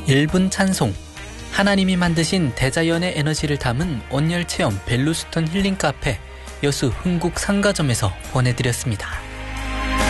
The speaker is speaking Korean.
1분 찬송, 하나님이 만드신 대자연의 에너지를 담은 온열체험 벨루스톤 힐링 카페 여수 흥국 상가점에서 보내드렸습니다.